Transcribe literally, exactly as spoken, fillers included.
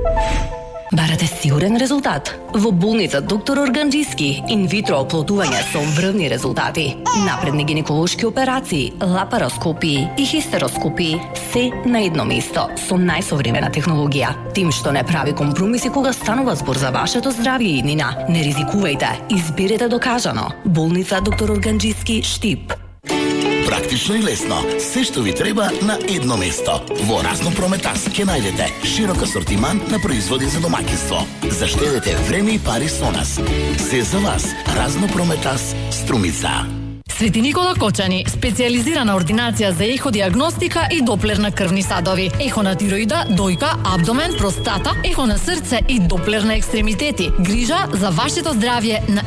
Барате сигурен резултат? Во болница доктор Органџиски инвитро оплодување со врвни резултати, напредни гинеколошки операции, лапароскопии и хистероскопии, се на едно место со најсовремена технологија. Тим што не прави компромиси кога станува збор за вашето здравје и нина. Не ризикувајте, изберете докажано. Болница доктор Органџиски, Штип. Практично и лесно. Се што ви треба на едно место. Во Разно Прометас ќе најдете широк асортиман на производи за домаќинство. Заштедете време и пари со нас. Се за вас. Разно Прометас, Струмица. Свети Никола Кочани, специјализирана ординација за еходиагностика и доплер на крвни садови, ехо на тироида, дојка, абдомен, простата, ехо на срце и доплер на екстремитети. Грижа за вашето здравје на